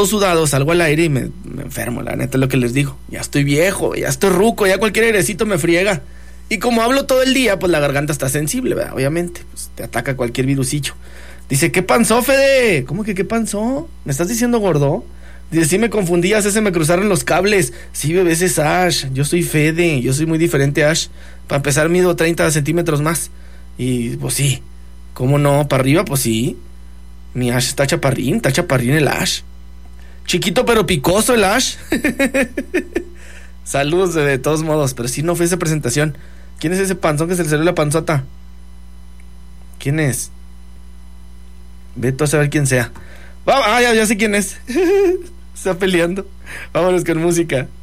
todo sudado, salgo al aire y me enfermo, la neta es lo que les digo. Ya estoy viejo, ya estoy ruco, ya cualquier airecito me friega. Y como hablo todo el día, pues la garganta está sensible, ¿verdad? Obviamente, pues te ataca cualquier virusillo. Dice, ¿qué panzó, Fede? ¿Cómo que qué panzó? ¿Me estás diciendo gordo? Dice, sí me confundías, ese me cruzaron los cables. Sí, bebé, ese es Ash, yo soy Fede, yo soy muy diferente a Ash. Para empezar mido 30 centímetros más. Y pues sí, ¿cómo no? ¿Para arriba? Pues sí. Mi Ash está chaparrín el Ash. Chiquito pero picoso el Ash. Saludos de todos modos, pero sí no fue esa presentación. ¿Quién es ese panzón que se le salió la panzota? ¿Quién es? Vete a saber quién sea. Ya sé quién es. Está peleando. Vámonos con música.